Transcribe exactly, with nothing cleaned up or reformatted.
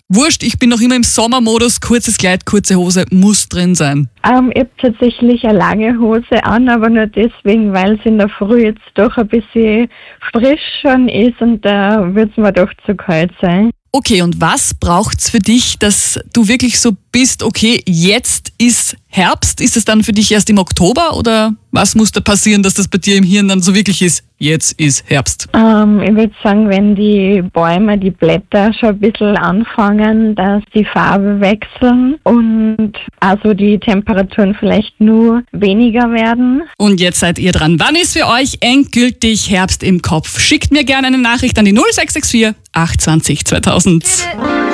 Wurscht, ich bin noch immer im Sommermodus, kurzes Kleid, kurze Hose, muss drin sein. Ähm, ich habe tatsächlich eine lange Hose an, aber nur deswegen, weil es in der Früh jetzt doch ein bisschen frisch schon ist und da wird es mir doch zu kalt sein. Okay, und was braucht's für dich, dass du wirklich so bist, okay, jetzt ist Herbst? Ist es dann für dich erst im Oktober oder was muss da passieren, dass das bei dir im Hirn dann so wirklich ist, jetzt ist Herbst? Ähm, ich würde sagen, wenn die Bäume, die Blätter schon ein bisschen anfangen, dass die Farbe wechseln und also die Temperaturen vielleicht nur weniger werden. Und jetzt seid ihr dran. Wann ist für euch endgültig Herbst im Kopf? Schickt mir gerne eine Nachricht an die null sechs sechs vier acht zwei null zweitausend.